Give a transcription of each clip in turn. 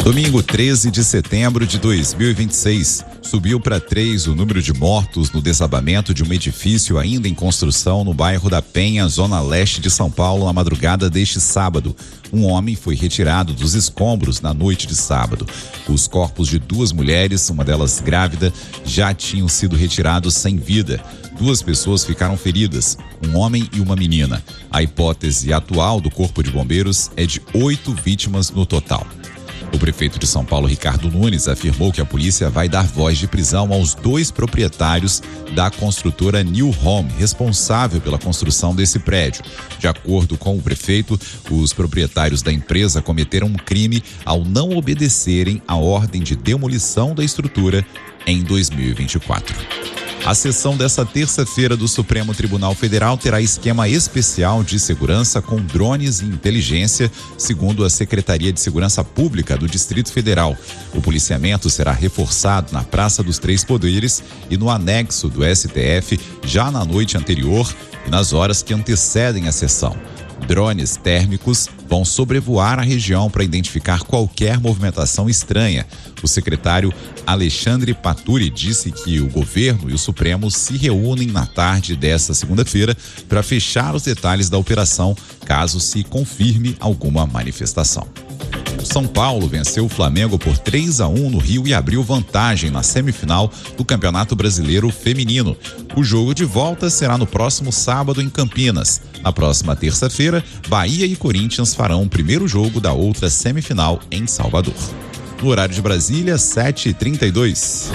Domingo 13 de setembro de 2026, subiu para 3 o número de mortos no desabamento de um edifício ainda em construção no bairro da Penha, zona leste de São Paulo, na madrugada deste sábado. Um homem foi retirado dos escombros na noite de sábado. Os corpos de 2 mulheres, uma delas grávida, já tinham sido retirados sem vida. 2 pessoas ficaram feridas, um homem e uma menina. A hipótese atual do Corpo de Bombeiros é de 8 vítimas no total. O prefeito de São Paulo, Ricardo Nunes, afirmou que a polícia vai dar voz de prisão aos 2 proprietários da construtora New Home, responsável pela construção desse prédio. De acordo com o prefeito, os proprietários da empresa cometeram um crime ao não obedecerem à ordem de demolição da estrutura em 2024. A sessão desta terça-feira do Supremo Tribunal Federal terá esquema especial de segurança com drones e inteligência, segundo a Secretaria de Segurança Pública do Distrito Federal. O policiamento será reforçado na Praça dos Três Poderes e no anexo do STF já na noite anterior e nas horas que antecedem a sessão. Drones térmicos vão sobrevoar a região para identificar qualquer movimentação estranha. O secretário Alexandre Paturi disse que o governo e o Supremo se reúnem na tarde desta segunda-feira para fechar os detalhes da operação, caso se confirme alguma manifestação. São Paulo venceu o Flamengo por 3-1 no Rio e abriu vantagem na semifinal do Campeonato Brasileiro Feminino. O jogo de volta será no próximo sábado em Campinas. Na próxima terça-feira, Bahia e Corinthians farão o primeiro jogo da outra semifinal em Salvador. No horário de Brasília, 7h32.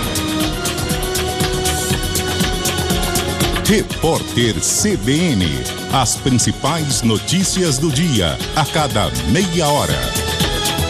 Repórter CBN. As principais notícias do dia, a cada meia hora.